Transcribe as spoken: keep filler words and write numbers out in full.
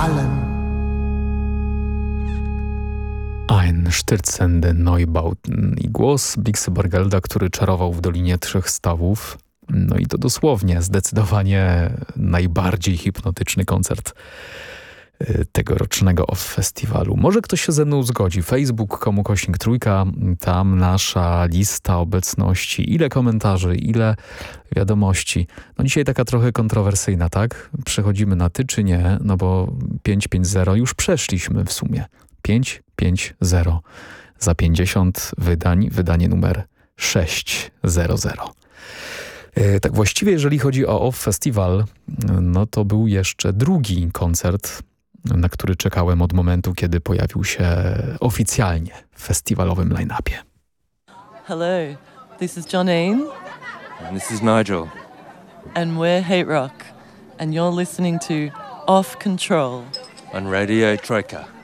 allen. Ein Stürzende Neubauten i głos Bixy Bargelda, który czarował w Dolinie Trzech Stawów. No i to dosłownie, zdecydowanie najbardziej hipnotyczny koncert tegorocznego Off Festiwalu. Może ktoś się ze mną zgodzi. Facebook, komu kośnik trójka, tam nasza lista obecności. Ile komentarzy, ile wiadomości. No dzisiaj taka trochę kontrowersyjna, tak? Przechodzimy na ty czy nie? No bo pięć pięć zero już przeszliśmy w sumie. pięć pięć zero za pięćdziesiąt wydań, wydanie numer sześćset. Tak właściwie jeżeli chodzi o Off Festival, no to był jeszcze drugi koncert, na który czekałem od momentu, kiedy pojawił się oficjalnie w festiwalowym line-upie. Hello, this is Johnine. And this is Nigel. And we're Hate Rock. And you're listening to Off Control On Radio Troika.